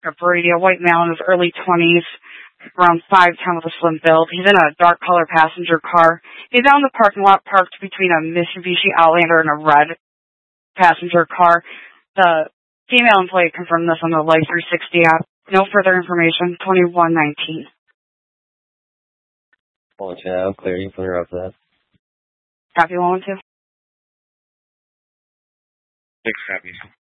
a Brady, a white male in his early 20s, around 5'10" with a slim build. He's in a dark color passenger car. He's out in the parking lot parked between a Mitsubishi Outlander and a red passenger car. The female employee confirmed this on the Life 360 app. No further information. 2119. Well, yeah, I'm clear. You can clear up that. Copy 112. Thanks, Happy.